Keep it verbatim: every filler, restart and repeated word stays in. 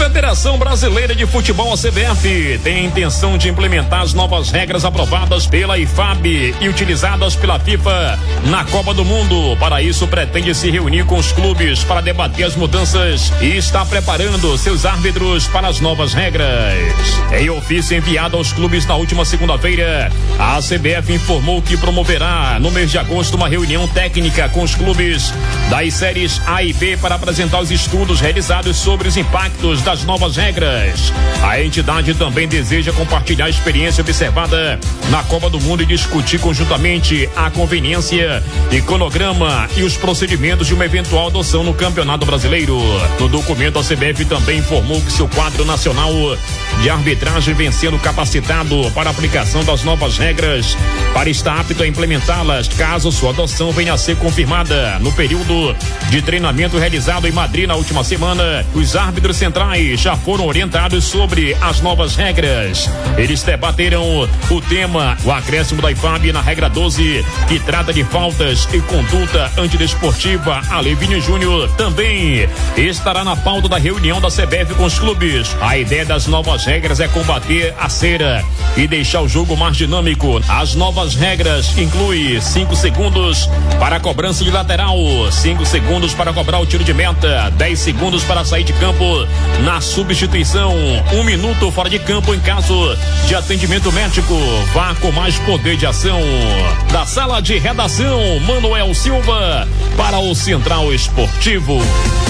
Federação Brasileira de Futebol, a C B F, tem a intenção de implementar as novas regras aprovadas pela I F A B e utilizadas pela FIFA na Copa do Mundo. Para isso, pretende se reunir com os clubes para debater as mudanças e está preparando seus árbitros para as novas regras. Em ofício enviado aos clubes na última segunda-feira, a C B F informou que promoverá no mês de agosto uma reunião técnica com os clubes das séries A e B para apresentar os estudos realizados sobre os impactos das novas regras. A entidade também deseja compartilhar a experiência observada na Copa do Mundo e discutir conjuntamente a conveniência, cronograma e os procedimentos de uma eventual adoção no Campeonato Brasileiro. No documento, a C B F também informou que seu quadro nacional de arbitragem vem sendo capacitado para a aplicação das novas regras para estar apto a implementá-las caso sua adoção venha a ser confirmada. No período de treinamento realizado em Madrid na última semana, os árbitros centrais já foram orientados sobre as novas regras. Eles debateram o tema, o acréscimo da I F A B na regra doze, que trata de faltas e conduta antidesportiva. Alevinho Júnior também estará na pauta da reunião da C B F com os clubes. A ideia das novas regras é combater a cera e deixar o jogo mais dinâmico. As novas regras incluem cinco segundos para a cobrança de lateral, cinco segundos para cobrar o tiro de meta, dez segundos para sair de campo na substituição, um minuto fora de campo em caso de atendimento médico. Vá com mais poder de ação. Da sala de redação, Manuel Silva para o Central Esportivo.